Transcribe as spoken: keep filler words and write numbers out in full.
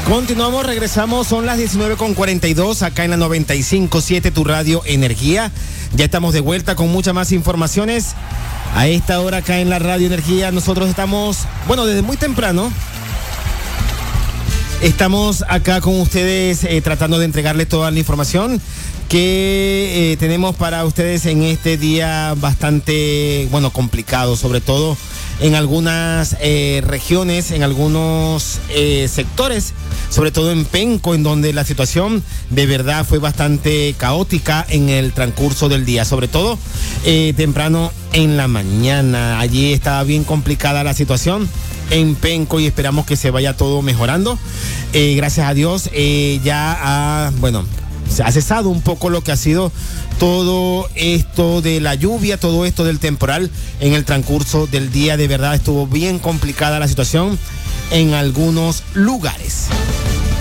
Continuamos, regresamos, son las diecinueve con cuarenta y dos acá en la noventa y cinco punto siete, tu radio Energía. Ya estamos de vuelta con muchas más informaciones. A esta hora acá en la radio Energía nosotros estamos, bueno, desde muy temprano. Estamos acá con ustedes eh, tratando de entregarles toda la información que eh, tenemos para ustedes en este día bastante, bueno, complicado, sobre todo en algunas eh, regiones, en algunos eh, sectores, sobre todo en Penco, en donde la situación de verdad fue bastante caótica en el transcurso del día, sobre todo eh, temprano en la mañana. Allí estaba bien complicada la situación en Penco y esperamos que se vaya todo mejorando. Eh, gracias a Dios eh, ya ha, bueno, se ha cesado un poco lo que ha sido todo esto de la lluvia, todo esto del temporal en el transcurso del día. De verdad estuvo bien complicada la situación en algunos lugares.